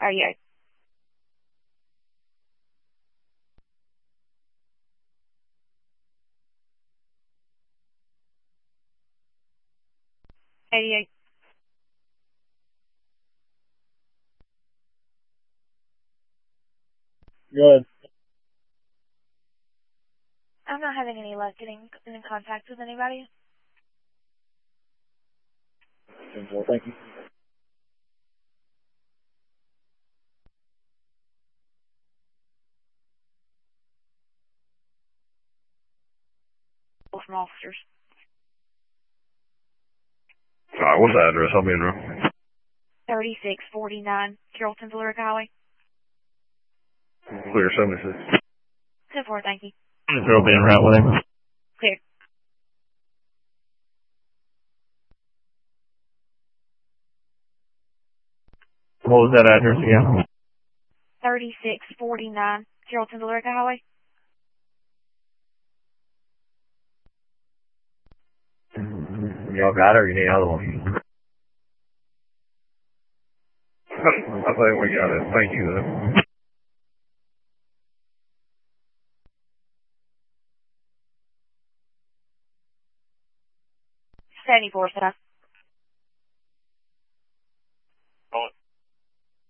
88. Go ahead. I'm not having any luck getting in contact with anybody. 10-4, thank you. From officers. Alright, what's the address? I'll be in room. 3649 Carrollton, Valerica Highway. Clear 76. 10-4, thank you. Girl being right with him. Clear. What was that address again? 3649 Carrollton, Valerica Highway. Y'all got it or you need another one? I think we got it. Thank you, though. 74, sir.